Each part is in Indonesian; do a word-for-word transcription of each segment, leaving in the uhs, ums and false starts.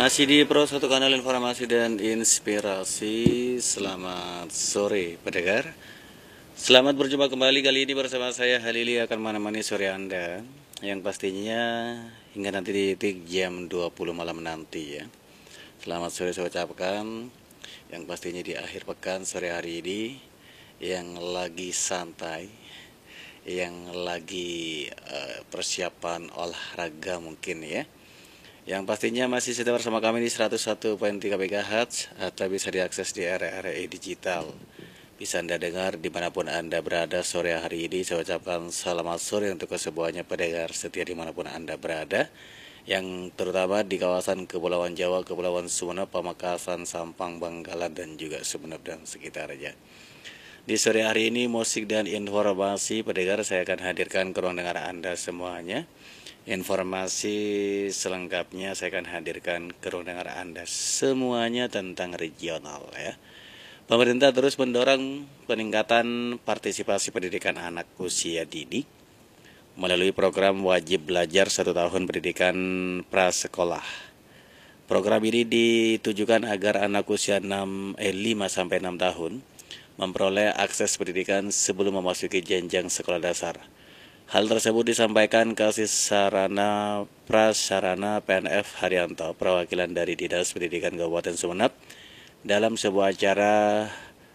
Masih di Pro satu kanal informasi dan inspirasi. Selamat sore pendengar. Selamat berjumpa kembali. Kali ini bersama saya Halili akan menemani sore Anda, yang pastinya hingga nanti di titik jam dua puluh malam nanti ya. Selamat sore saya ucapkan, yang pastinya di akhir pekan sore hari ini, yang lagi santai, yang lagi uh, persiapan olahraga mungkin ya, yang pastinya masih setia bersama kami di seratus satu koma tiga megahertz atau bisa diakses di area-area digital. Bisa Anda dengar dimanapun Anda berada sore hari ini. Saya ucapkan selamat sore untuk kesemuanya pendengar setia dimanapun Anda berada, yang terutama di kawasan Kepulauan Jawa, Kepulauan Sumeneb, Pamekasan, Sampang, Bangkalan, dan juga Sumeneb dan sekitarnya. Di sore hari ini musik dan informasi pendengar saya akan hadirkan ke ruang dengar Anda semuanya. Informasi selengkapnya saya akan hadirkan ke ruang dengar Anda semuanya tentang regional ya. Pemerintah terus mendorong peningkatan partisipasi pendidikan anak usia dini melalui program wajib belajar satu tahun pendidikan prasekolah. Program ini ditujukan agar anak usia enam, eh, lima sampai enam tahun memperoleh akses pendidikan sebelum memasuki jenjang sekolah dasar. Hal tersebut disampaikan Kasih Sarana Prasarana P N F Haryanto, perwakilan dari Dinas Pendidikan Kabupaten Sumeneb, dalam sebuah acara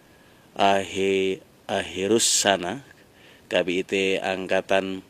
Ahi, Ahirus Sana K B I T Angkatan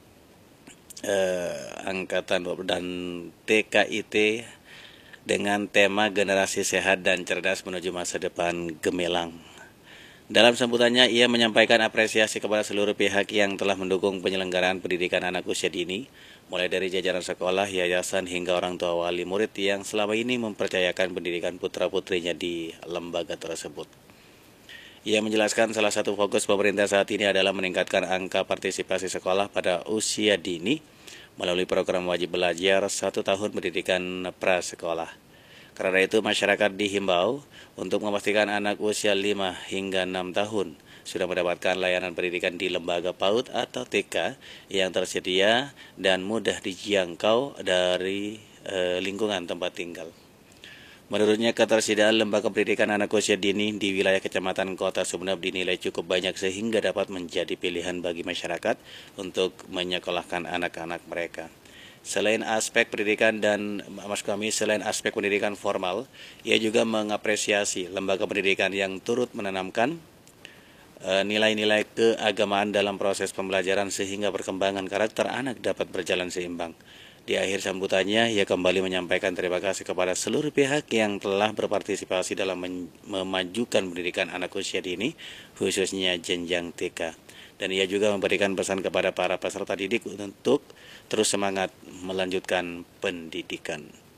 eh, Angkatan dan T K I T dengan tema Generasi Sehat dan Cerdas Menuju Masa Depan Gemilang. Dalam sambutannya, ia menyampaikan apresiasi kepada seluruh pihak yang telah mendukung penyelenggaraan pendidikan anak usia dini, mulai dari jajaran sekolah, yayasan, hingga orang tua wali murid yang selama ini mempercayakan pendidikan putra-putrinya di lembaga tersebut. Ia menjelaskan salah satu fokus pemerintah saat ini adalah meningkatkan angka partisipasi sekolah pada usia dini melalui program wajib belajar satu tahun pendidikan prasekolah. Karena itu masyarakat dihimbau untuk memastikan anak usia lima hingga enam tahun sudah mendapatkan layanan pendidikan di lembaga PAUD atau T K yang tersedia dan mudah dijangkau dari e, lingkungan tempat tinggal. Menurutnya, ketersediaan lembaga pendidikan anak usia dini di wilayah Kecamatan Kota Sumeneb dinilai cukup banyak sehingga dapat menjadi pilihan bagi masyarakat untuk menyekolahkan anak-anak mereka. Selain aspek pendidikan dan maksud kami selain aspek pendidikan formal, ia juga mengapresiasi lembaga pendidikan yang turut menanamkan nilai-nilai e, keagamaan dalam proses pembelajaran sehingga perkembangan karakter anak dapat berjalan seimbang. Di akhir sambutannya, ia kembali menyampaikan terima kasih kepada seluruh pihak yang telah berpartisipasi dalam memajukan pendidikan anak usia dini, khususnya jenjang T K. Dan ia juga memberikan pesan kepada para peserta didik untuk terus semangat melanjutkan pendidikan.